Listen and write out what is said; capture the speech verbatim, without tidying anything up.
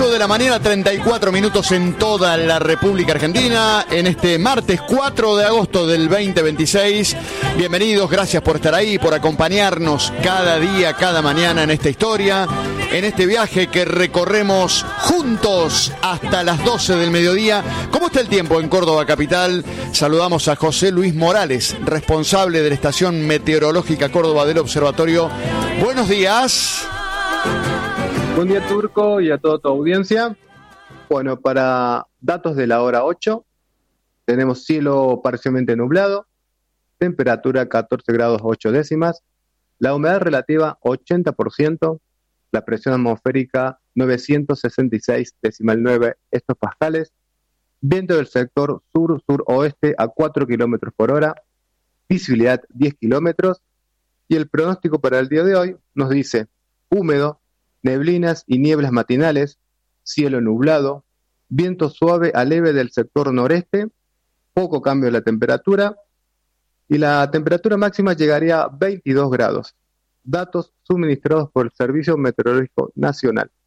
ocho de la mañana, treinta y cuatro minutos en toda la República Argentina, en este martes cuatro de agosto del veinte veintiséis. Bienvenidos, gracias por estar ahí, por acompañarnos cada día, cada mañana en esta historia, en este viaje que recorremos juntos hasta las doce del mediodía. ¿Cómo está el tiempo en Córdoba capital? Saludamos a José Luis Morales, responsable de la estación meteorológica Córdoba del Observatorio. Buenos días. Buen día, Turco, y a toda tu audiencia. Bueno, para datos de la hora ocho, tenemos cielo parcialmente nublado, temperatura catorce grados ocho décimas, la humedad relativa ochenta por ciento, la presión atmosférica novecientos sesenta y seis coma nueve hectopascales, viento del sector sur-suroeste a cuatro kilómetros por hora, visibilidad diez kilómetros, y el pronóstico para el día de hoy nos dice húmedo, neblinas y nieblas matinales, cielo nublado, viento suave a leve del sector noreste, poco cambio en la temperatura, y la temperatura máxima llegaría a veintidós grados. Datos suministrados por el Servicio Meteorológico Nacional.